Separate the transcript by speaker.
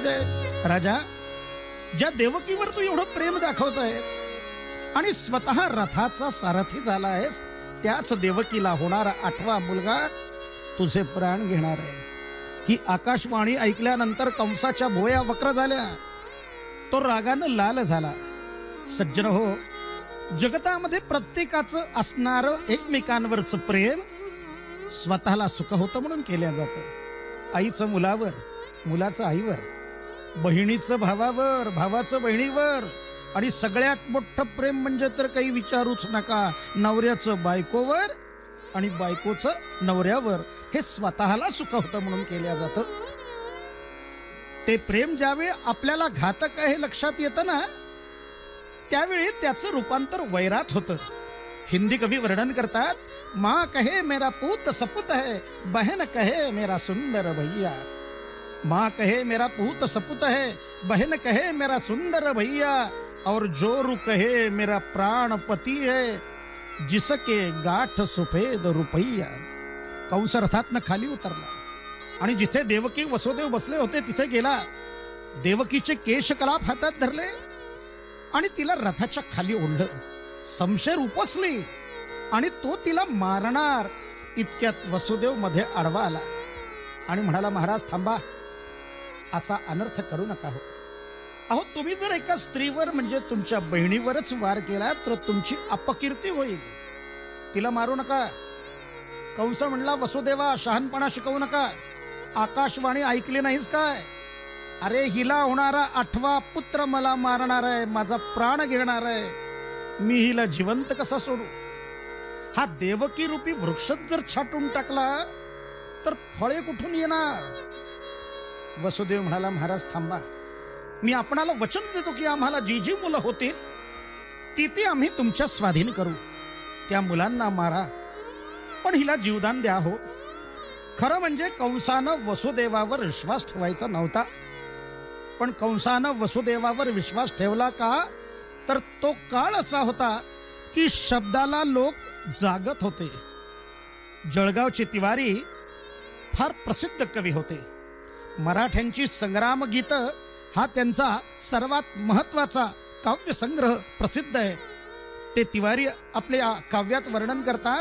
Speaker 1: जय. राजा, ज्या देवकीवर तू एवढं प्रेम दाखवतोयस आणि स्वतः रथाचा सारथी झाला आहेस, त्याच देवकीला होणारा 8वा मुलगा तुझे प्राण घेणार आहे. ही आकाशवाणी ऐकल्यानंतर कंसाच्या भोया वक्र झाल्या. तो रागानं लाल झाला. सज्जन हो, जगतामध्ये प्रत्येकाचं असणारं एकमेकांवरचं प्रेम स्वतःला सुख होतं म्हणून केलं जातं. आईचं मुलावर, मुलाचं आईवर, बहिणीचं भावावर, भावाचं बहिणीवर, आणि सगळ्यात मोठं प्रेम म्हणजे तर काही विचारूच नका, नवऱ्याचं बायकोवर आणि बायकोचं नवऱ्यावर. हे स्वतःला सुख होतं म्हणून केलं जातं. ते प्रेम ज्यावेळी आपल्याला घातक आहे हे लक्षात येतं ना, त्यावेळी त्याचं रूपांतर वैरात होतं. हिंदी कवी वर्णन करतात, माँ कहे मेरा पूत सपूत है, बहन कहे मेरा सुंदर भैया. माँ कहे मेरा पूत सपूत है, बहन कहे मेरा सुंदर भैया, और जोरू कहे मेरा प्राण पती है, जिसके गाठ सुफेद रुपैया. कंस रथातनं खाली उतरला आणि जिथे देवकी वसुदेव बसले होते तिथे गेला. देवकीचे केशकलाप हातात धरले आणि तिला रथाच्या खाली ओढलं. शमशेर उपसली आणि तो तिला मारणार इतक्यात वसुदेव मध्ये आडवा आला आणि म्हणाला, महाराज थांबा, असा अनर्थ करू नका. हो अहो, तुम्ही जर एका स्त्रीवर म्हणजे तुमच्या बहिणीवरच वार केला तर तुमची अपकीर्ती होईल. तिला मारू नका. कंस म्हणला, वसुदेवा शहाणपणा शिकवू नका. आकाशवाणी ऐकली नाहीस काय? अरे, हिला होणारा 8वा पुत्र मला मारणार आहे, माझा प्राण घेणार आहे. मी हिला जिवंत कसा सोडू? हा देवकी रूपी वृक्षच जर छाटून टाकला तर फळे कुठून येणार? वसुदेव म्हणाला, महाराज थांबा, मी आपणाला वचन देतो की आम्हाला जी जी मुलं होतील ती ती आम्ही तुमच्या स्वाधीन करू. त्या मुलांना मारा, पण हिला जीवदान द्या. हो, खरं म्हणजे कंसानं वसुदेवावर विश्वास ठेवायचा नव्हता, पण कंसानं वसुदेवावर विश्वास ठेवला का? तर तो काळ असा होता की शब्दाला लोक जागत होते. जळगावचे तिवारी फार प्रसिद्ध कवी होते. मराठ्यांची संग्राम गीत हा त्यांचा सर्वात महत्वाचा काव्यसंग्रह प्रसिद्ध आहे. ते तिवारी आपल्या काव्यात वर्णन करतात